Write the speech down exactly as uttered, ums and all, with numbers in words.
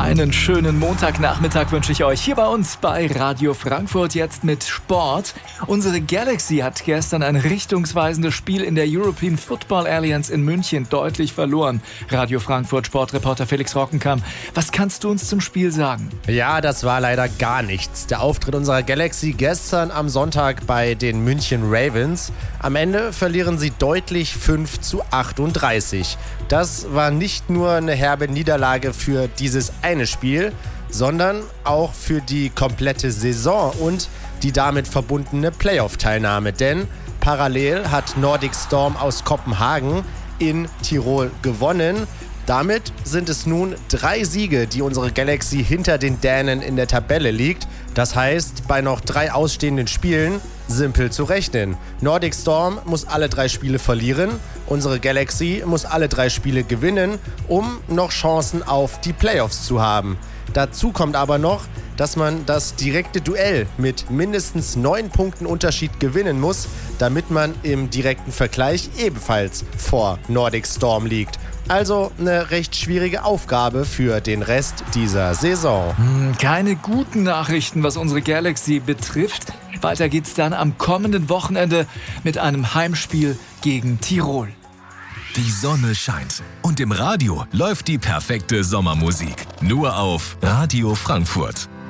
Einen schönen Montagnachmittag wünsche ich euch hier bei uns bei Radio Frankfurt, jetzt mit Sport. Unsere Galaxy hat gestern ein richtungsweisendes Spiel in der European Football Alliance in München deutlich verloren. Radio Frankfurt Sportreporter Felix Rockenkamp, was kannst du uns zum Spiel sagen? Ja, das war leider gar nichts. Der Auftritt unserer Galaxy gestern am Sonntag bei den München Ravens. Am Ende verlieren sie deutlich fünf zu achtunddreißig. Das war nicht nur eine herbe Niederlage für dieses eine Spiel, sondern auch für die komplette Saison und die damit verbundene Playoff-Teilnahme. Denn parallel hat Nordic Storm aus Kopenhagen in Tirol gewonnen. Damit sind es nun drei Siege, die unsere Galaxy hinter den Dänen in der Tabelle liegt. Das heißt, bei noch drei ausstehenden Spielen simpel zu rechnen. Nordic Storm muss alle drei Spiele verlieren. Unsere Galaxy muss alle drei Spiele gewinnen, um noch Chancen auf die Playoffs zu haben. Dazu kommt aber noch, dass man das direkte Duell mit mindestens neun Punkten Unterschied gewinnen muss, damit man im direkten Vergleich ebenfalls vor Nordic Storm liegt. Also eine recht schwierige Aufgabe für den Rest dieser Saison. Keine guten Nachrichten, was unsere Galaxy betrifft. Weiter geht's dann am kommenden Wochenende mit einem Heimspiel gegen Tirol. Die Sonne scheint und im Radio läuft die perfekte Sommermusik. Nur auf Radio Frankfurt.